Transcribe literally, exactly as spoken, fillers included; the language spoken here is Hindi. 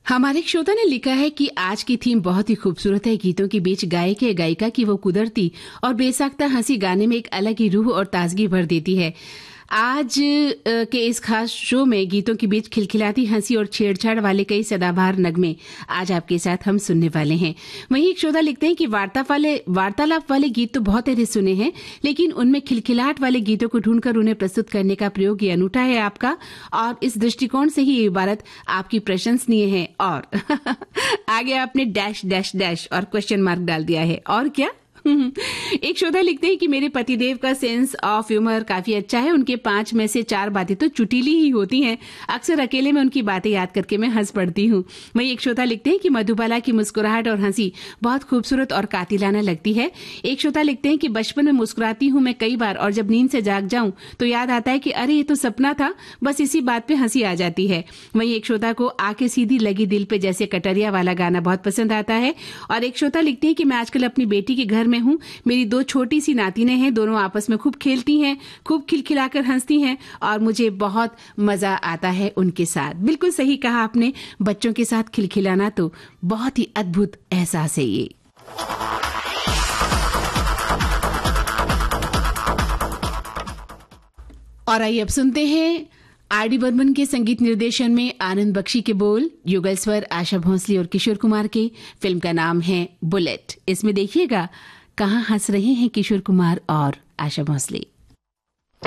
हमारे एक श्रोता ने लिखा है कि आज की थीम बहुत ही खूबसूरत है। गीतों के बीच गायक या गायिका की वो कुदरती और बेसाख्ता हंसी गाने में एक अलग ही रूह और ताजगी भर देती है। आज के इस खास शो में गीतों के बीच खिलखिलाती हंसी और छेड़छाड़ वाले कई सदाबहार नगमे आज आपके साथ हम सुनने वाले हैं। वहीं एक श्रोता लिखते हैं कि वार्ता वाले वार्तालाप वाले गीत तो बहुत ऐसे सुने हैं, लेकिन उनमें खिलखिलाहट वाले गीतों को ढूंढकर उन्हें प्रस्तुत करने का प्रयोग ये अनूठा है आपका, और इस दृष्टिकोण से ही ये इबारत आपकी प्रशंसनीय है। और आगे आपने डैश डैश डैश और क्वेश्चन मार्क डाल दिया है। और क्या? एक श्रोता लिखते हैं कि मेरे पतिदेव का सेंस ऑफ ह्यूमर काफी अच्छा है। उनके पांच में से चार बातें तो चुटीली ही होती हैं। अक्सर अकेले में उनकी बातें याद करके मैं हंस पड़ती हूँ। वहीं एक श्रोता लिखते हैं कि मधुबाला की मुस्कुराहट और हंसी बहुत खूबसूरत और कातिलाना लगती है। एक श्रोता लिखते हैं कि बचपन में मुस्कुराती हूँ मैं कई बार, और जब नींद से जाग जाऊं तो याद आता है कि अरे ये तो सपना था, बस इसी बात पे हंसी आ जाती है। वहीं एक श्रोता को आके सीधी लगी दिल पे जैसे कटरिया वाला गाना बहुत पसंद आता है। और एक श्रोता लिखते हैं कि मैं आजकल अपनी बेटी के घर में हूँ। मेरी दो छोटी सी नातिनें हैं, दोनों आपस में खूब खेलती हैं, खूब खिलखिलाकर हंसती हैं और मुझे बहुत मजा आता है उनके साथ। बिल्कुल सही कहा आपने, बच्चों के साथ खिलखिलाना तो बहुत ही अद्भुत एहसास है ये। और आइए अब सुनते हैं आर डी बर्मन के संगीत निर्देशन में आनंद बख्शी के बोल, युगल स्वर आशा भोंसले और किशोर कुमार के। फिल्म का नाम है बुलेट। इसमें देखिएगा कहाँ हंस रहे हैं किशोर कुमार और आशा भोंसले।